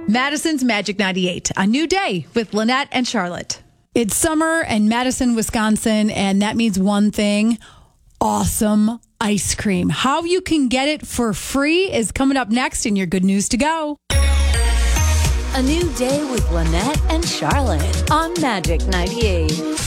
Madison's Magic 98, a new day with Lynette and Charlotte. It's summer in Madison, Wisconsin, and that means one thing: awesome ice cream. How you can get it for free is coming up next in your Good News to Go. A new day with Lynette and Charlotte on Magic 98.